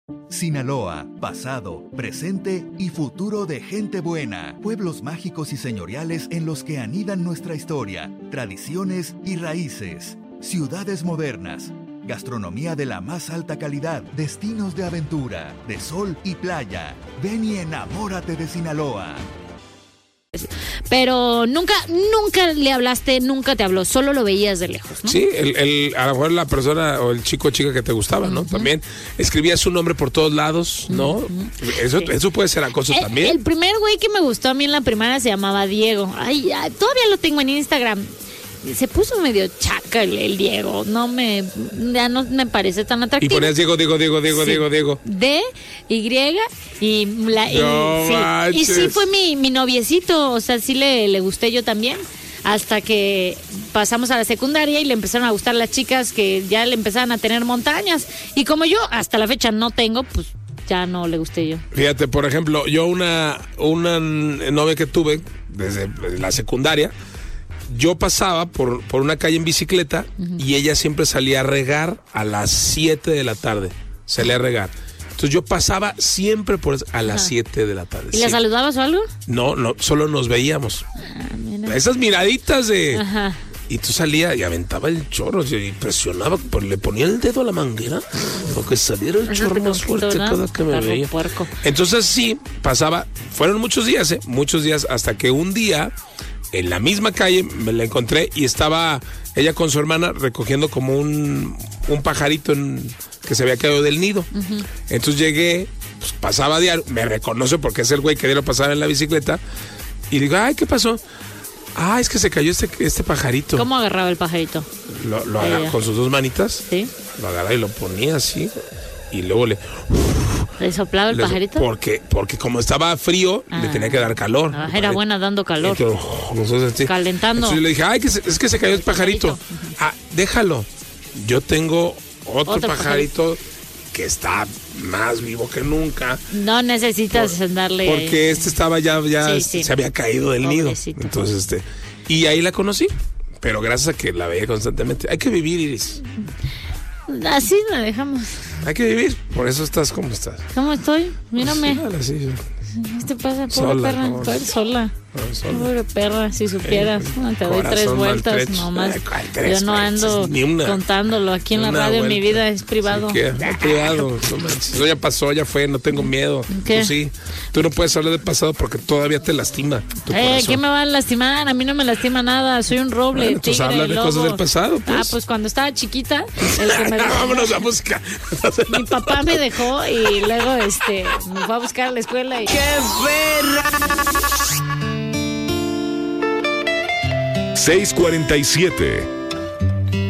Sinaloa, pasado, presente y futuro de gente buena. Pueblos mágicos y señoriales en los que anidan nuestra historia, tradiciones y raíces. Ciudades modernas. Gastronomía de la más alta calidad. Destinos de aventura, de sol y playa. Ven y enamórate de Sinaloa. Pero nunca le hablaste, nunca te habló, solo lo veías de lejos, ¿no? Sí, a lo mejor la persona o el chico o chica que te gustaba, ¿no? También escribía su nombre por todos lados, ¿no? Eso puede ser acoso también. El primer güey que me gustó a mí en la primaria se llamaba Diego. Ay, todavía lo tengo en Instagram. Se puso medio chaca el Diego. Ya no me parece tan atractivo. Y ponías Diego. D, Y, y sí fue mi noviecito. O sea, sí le gusté yo también. Hasta que pasamos a la secundaria y le empezaron a gustar las chicas que ya le empezaban a tener montañas. Y como yo hasta la fecha no tengo, pues ya no le gusté yo. Fíjate, por ejemplo, yo una novia que tuve desde la secundaria, yo pasaba por una calle en bicicleta y ella siempre salía a regar a las 7 de la tarde. Salía a regar. Entonces yo pasaba siempre a las 7 de la tarde. ¿Y la saludabas o algo? No, solo nos veíamos. Esas miraditas de... Ajá. Y tú salías y aventaba el chorro, y presionaba, le ponía el dedo a la manguera para que saliera el chorro más fuerte cada que me veía. Puerco. Entonces sí, pasaba, fueron muchos días hasta que un día... En la misma calle me la encontré y estaba ella con su hermana recogiendo como un pajarito que se había caído del nido. Entonces llegué, pues pasaba diario, me reconoce porque es el güey que dieron pasar en la bicicleta y digo, ay, ¿qué pasó? Ah, es que se cayó este pajarito. ¿Cómo agarraba el pajarito? Lo agarraba con sus dos manitas. Sí. Lo agarraba y lo ponía así y luego ¿Le soplaba el pajarito? Porque como estaba frío, le tenía que dar calor. Era buena dando calor. Calentando. Entonces yo le dije, ay, es que se cayó el pajarito. Ah, déjalo. Yo tengo otro pajarito que está más vivo que nunca. No necesitas darle... Porque estaba ya se había caído del nido. Entonces, y ahí la conocí. Pero gracias a que la veía constantemente. Hay que vivir, Iris. Así la dejamos. Hay que vivir, por eso estás como estás. ¿Cómo estoy? Mírame. Sí. ¿Qué te pasa, pobre perra? Estoy sola. Pobre perra, si supieras. Te doy 3 vueltas nomás. Yo no ando contándolo. Aquí en la radio mi vida es privado. Es privado. Eso ya pasó, ya fue, no tengo miedo. ¿Qué? Tú sí. Tú no puedes hablar del pasado porque todavía te lastima tu corazón. ¿Qué me va a lastimar? A mí no me lastima nada. Soy un roble, bueno, tigre, habla de lobo. cosas del pasado, pues. Pues cuando estaba chiquita, el que me vámonos a buscar. Mi papá me dejó y luego me fue a buscar a la escuela y... ¡Qué perra! 6:47